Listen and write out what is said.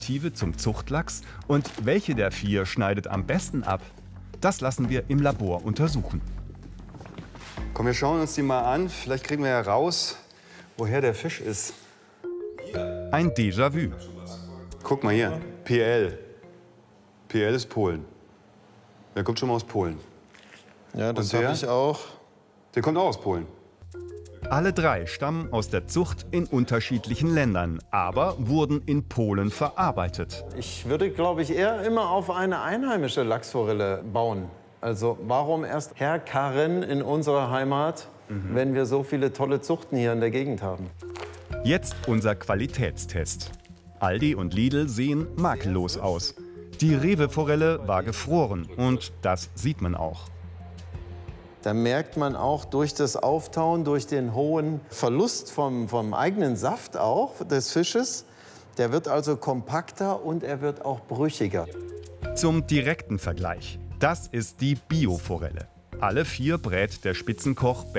Alternative zum Zuchtlachs und welche der 4 schneidet am besten ab? Das lassen wir im Labor untersuchen. Komm, wir schauen uns die mal an. Vielleicht kriegen wir ja raus, woher der Fisch ist. Ein Déjà-vu. Guck mal hier, PL. PL ist Polen. Der kommt schon mal aus Polen. Ja, das Und der? habe ich auch. Der kommt auch aus Polen. Alle 3 stammen aus der Zucht in unterschiedlichen Ländern, aber wurden in Polen verarbeitet. Ich würde, glaube ich, eher immer auf eine einheimische Lachsforelle bauen. Also warum erst herkarren in unsere Heimat, wenn wir so viele tolle Zuchten hier in der Gegend haben? Jetzt unser Qualitätstest. Aldi und Lidl sehen makellos aus. Die Rewe-Forelle war gefroren und das sieht man auch. Da merkt man auch durch das Auftauen, durch den hohen Verlust vom eigenen Saft auch des Fisches, der wird also kompakter und er wird auch brüchiger. Zum direkten Vergleich. Das ist die Bio-Forelle. Alle 4 brät der Spitzenkoch